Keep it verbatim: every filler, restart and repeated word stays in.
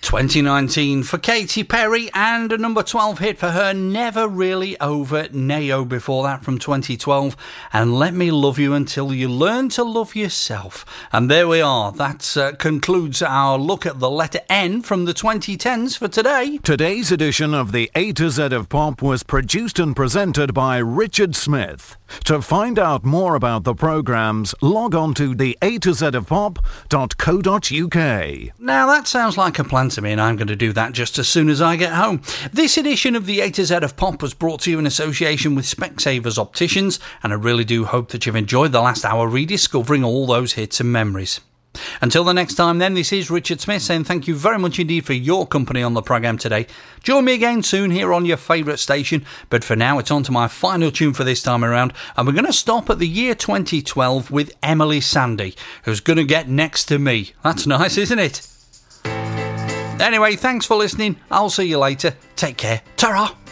twenty nineteen for Katy Perry, and a number twelve hit for her, Never Really Over. Neo before that from twenty twelve, and Let Me Love You Until You Learn to Love Yourself. And there we are. That uh, concludes our look at the letter N from the twenty tens for today. Today's edition of the A to Z of Pop was produced and presented by Richard Smith. To find out more about the programmes, log on to the A to Z of Pop dot co dot uk. Now that sounds like a plan to me, and I'm going to do that just as soon as I get home. This edition of the A to Z of Pop was brought to you in association with Specsavers Opticians, and I really do hope that you've enjoyed the last hour rediscovering all those hits and memories. Until the next time then, this is Richard Smith saying thank you very much indeed for your company on the programme today. Join me again soon here on your favourite station, but for now it's on to my final tune for this time around, and we're going to stop at the year twenty twelve with Emily Sandé, who's going to get Next to Me. That's nice, isn't it? Anyway, thanks for listening. I'll see you later. Take care. Ta-ra!